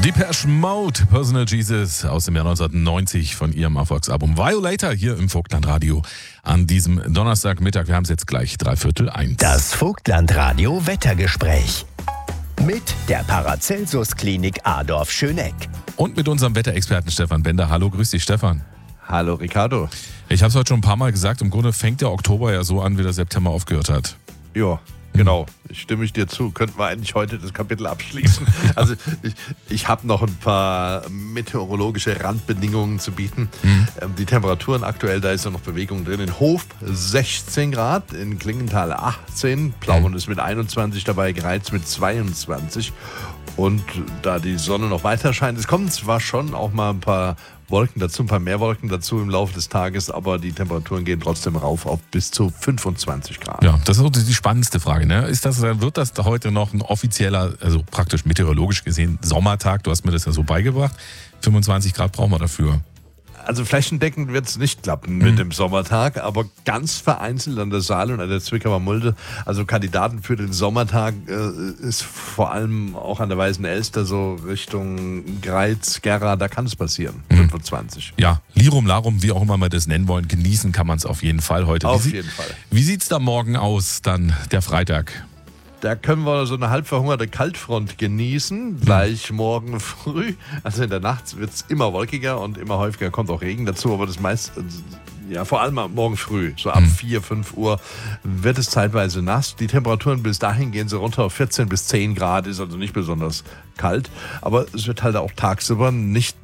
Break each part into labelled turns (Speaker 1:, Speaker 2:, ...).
Speaker 1: Depeche Mode, Personal Jesus aus dem Jahr 1990 von ihrem Erfolgsalbum Violator hier im Vogtlandradio an diesem Donnerstagmittag. Wir haben es jetzt gleich 1:15.
Speaker 2: Das Vogtlandradio Wettergespräch mit der Paracelsus Klinik Adorf Schöneck.
Speaker 1: Und mit unserem Wetterexperten Stefan Bender. Hallo, grüß dich Stefan.
Speaker 3: Hallo Ricardo.
Speaker 1: Ich habe es heute schon ein paar Mal gesagt, im Grunde fängt der Oktober ja so an, wie der September aufgehört hat.
Speaker 3: Ja, genau. Stimme ich dir zu. Könnten wir eigentlich heute das Kapitel abschließen. Also ich habe noch ein paar meteorologische Randbedingungen zu bieten. Die Temperaturen aktuell, da ist ja noch Bewegung drin. In Hof 16 Grad, in Klingenthal 18, Plauen ist mit 21 dabei, Greiz mit 22. Und da die Sonne noch weiter scheint, es kommen zwar schon auch mal ein paar Wolken dazu, ein paar mehr Wolken dazu im Laufe des Tages, aber die Temperaturen gehen trotzdem rauf auf bis zu 25 Grad.
Speaker 1: Ja, das ist die spannendste Frage. Ne? Wird das heute noch ein offizieller, also praktisch meteorologisch gesehen, Sommertag? Du hast mir das ja so beigebracht. 25 Grad brauchen wir dafür.
Speaker 3: Also flächendeckend wird es nicht klappen mit dem Sommertag, aber ganz vereinzelt an der Saale und an der Zwickauer Mulde, also Kandidaten für den Sommertag ist vor allem auch an der Weißen Elster so Richtung Greiz, Gerra, da kann es passieren, 25.
Speaker 1: Ja, Lirum, Larum, wie auch immer wir das nennen wollen, genießen kann man es auf jeden Fall heute.
Speaker 3: Auf jeden Fall.
Speaker 1: Wie sieht es da morgen aus, dann der Freitag?
Speaker 3: Da können wir so eine halb verhungerte Kaltfront genießen, gleich morgen früh. Also in der Nacht wird es immer wolkiger und immer häufiger kommt auch Regen dazu, aber das meiste, ja vor allem morgen früh, so ab 4, 5 Uhr wird es zeitweise nass. Die Temperaturen bis dahin gehen so runter auf 14 bis 10 Grad, ist also nicht besonders kalt, aber es wird halt auch tagsüber nicht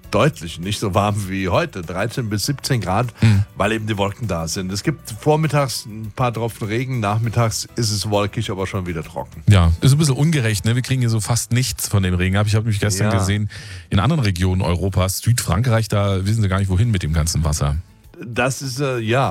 Speaker 3: so warm wie heute, 13 bis 17 Grad, weil eben die Wolken da sind. Es gibt vormittags ein paar Tropfen Regen, nachmittags ist es wolkig, aber schon wieder trocken.
Speaker 1: Ja, ist ein bisschen ungerecht, ne? Wir kriegen hier so fast nichts von dem Regen. Ich habe mich gestern gesehen, in anderen Regionen Europas, Südfrankreich, da wissen sie gar nicht, wohin mit dem ganzen Wasser.
Speaker 3: Das ist,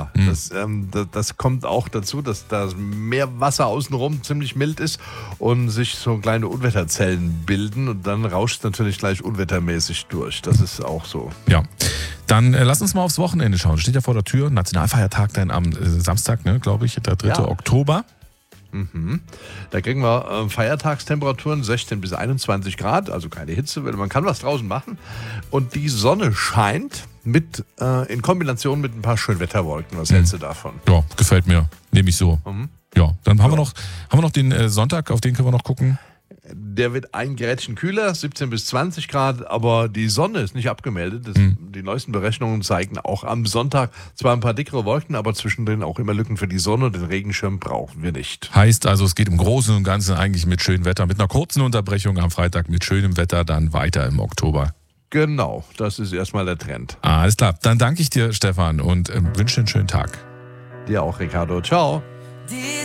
Speaker 3: das kommt auch dazu, dass da mehr Wasser außenrum ziemlich mild ist und sich so kleine Unwetterzellen bilden und dann rauscht es natürlich gleich unwettermäßig durch. Das ist auch so.
Speaker 1: Ja, dann lass uns mal aufs Wochenende schauen. Steht ja vor der Tür, Nationalfeiertag dann am Samstag, ne, glaube ich, der 3. Oktober.
Speaker 3: Da kriegen wir Feiertagstemperaturen 16 bis 21 Grad, also keine Hitze, man kann was draußen machen. Und die Sonne scheint in Kombination mit ein paar Schönwetterwolken. Was hältst du davon?
Speaker 1: Ja, gefällt mir. Nehme ich so. Ja, dann haben wir noch den Sonntag, auf den können wir noch gucken.
Speaker 3: Der wird ein Grädchen kühler, 17 bis 20 Grad, aber die Sonne ist nicht abgemeldet. Die neuesten Berechnungen zeigen auch am Sonntag zwar ein paar dickere Wolken, aber zwischendrin auch immer Lücken für die Sonne und den Regenschirm brauchen wir nicht.
Speaker 1: Heißt also, es geht im Großen und Ganzen eigentlich mit schönem Wetter, mit einer kurzen Unterbrechung am Freitag mit schönem Wetter, dann weiter im Oktober.
Speaker 3: Genau, das ist erstmal der Trend.
Speaker 1: Alles klar, dann danke ich dir, Stefan, und wünsche einen schönen Tag.
Speaker 3: Dir auch, Ricardo. Ciao.